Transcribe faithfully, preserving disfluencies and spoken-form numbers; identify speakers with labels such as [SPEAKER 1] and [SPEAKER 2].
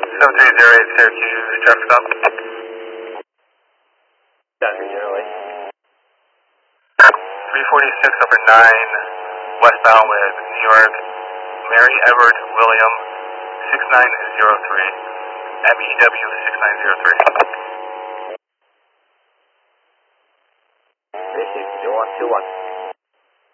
[SPEAKER 1] seven three zero eight Syracuse, traffic stop.
[SPEAKER 2] Done, generally.
[SPEAKER 1] three forty-six over nine, westbound with New York, Mary Edward William, six nine zero three, M E W six nine zero three.
[SPEAKER 2] three six two one two one.